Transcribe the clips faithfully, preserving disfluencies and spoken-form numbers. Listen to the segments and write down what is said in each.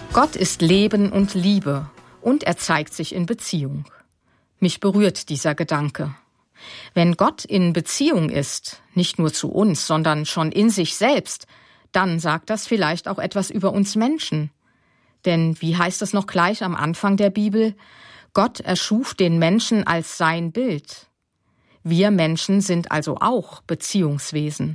Gott ist Leben und Liebe und er zeigt sich in Beziehung. Mich berührt dieser Gedanke. Wenn Gott in Beziehung ist, nicht nur zu uns, sondern schon in sich selbst, dann sagt das vielleicht auch etwas über uns Menschen. Denn wie heißt es noch gleich am Anfang der Bibel? Gott erschuf den Menschen als sein Bild. Wir Menschen sind also auch Beziehungswesen.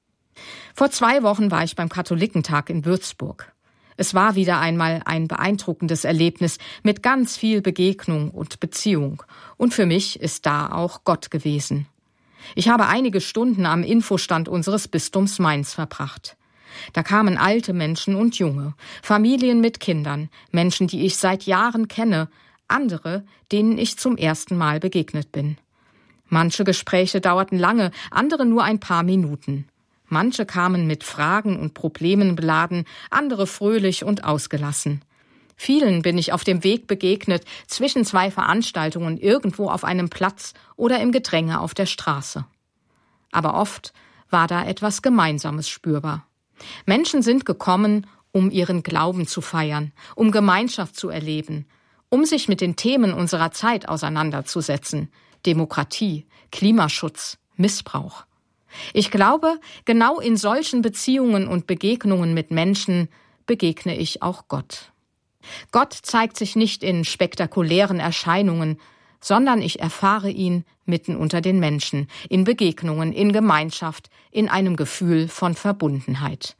Vor zwei Wochen war ich beim Katholikentag in Würzburg. Es war wieder einmal ein beeindruckendes Erlebnis mit ganz viel Begegnung und Beziehung. Und für mich ist da auch Gott gewesen. Ich habe einige Stunden am Infostand unseres Bistums Mainz verbracht. Da kamen alte Menschen und junge, Familien mit Kindern, Menschen, die ich seit Jahren kenne, andere, denen ich zum ersten Mal begegnet bin. Manche Gespräche dauerten lange, andere nur ein paar Minuten. Manche kamen mit Fragen und Problemen beladen, andere fröhlich und ausgelassen. Vielen bin ich auf dem Weg begegnet, zwischen zwei Veranstaltungen irgendwo auf einem Platz oder im Gedränge auf der Straße. Aber oft war da etwas Gemeinsames spürbar. Menschen sind gekommen, um ihren Glauben zu feiern, um Gemeinschaft zu erleben, um sich mit den Themen unserer Zeit auseinanderzusetzen: Demokratie, Klimaschutz, Missbrauch. Ich glaube, genau in solchen Beziehungen und Begegnungen mit Menschen begegne ich auch Gott. Gott zeigt sich nicht in spektakulären Erscheinungen, sondern ich erfahre ihn mitten unter den Menschen, in Begegnungen, in Gemeinschaft, in einem Gefühl von Verbundenheit.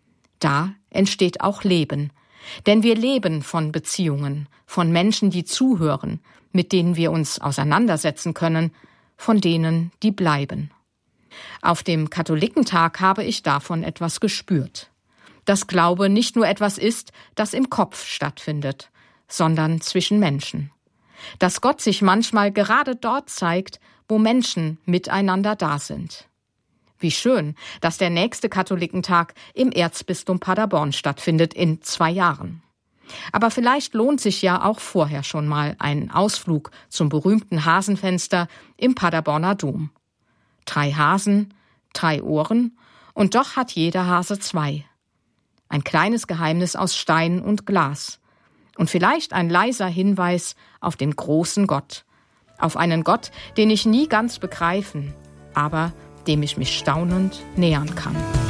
Da entsteht auch Leben, denn wir leben von Beziehungen, von Menschen, die zuhören, mit denen wir uns auseinandersetzen können, von denen, die bleiben. Auf dem Katholikentag habe ich davon etwas gespürt. Dass Glaube nicht nur etwas ist, das im Kopf stattfindet, sondern zwischen Menschen. Dass Gott sich manchmal gerade dort zeigt, wo Menschen miteinander da sind. Wie schön, dass der nächste Katholikentag im Erzbistum Paderborn stattfindet in zwei Jahren. Aber vielleicht lohnt sich ja auch vorher schon mal ein Ausflug zum berühmten Hasenfenster im Paderborner Dom. Drei Hasen, drei Ohren, und doch hat jeder Hase zwei. Ein kleines Geheimnis aus Stein und Glas. Und vielleicht ein leiser Hinweis auf den großen Gott. Auf einen Gott, den ich nie ganz begreifen, aber dem ich mich staunend nähern kann.